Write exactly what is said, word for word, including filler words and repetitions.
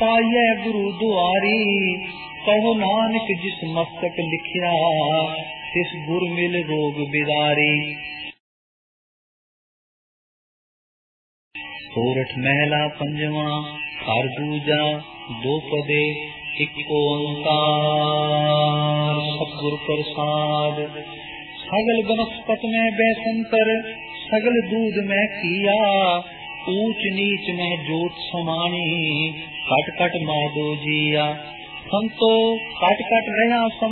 पाइए गुरु दुआरी। कहो नानक जिस मस्तक लिखिया, तिस गुर मिल रोग बिदारी। सोरठ महला पंजवा। घर दूजा दो पदे एक ओंकार। सतगुर प्रसाद। सगल बनस्पत में बैसंतर, सगल दूध में किया। ऊंच नीच में जोत समानी, कट कट माधो जिया। संतो कट कट रहा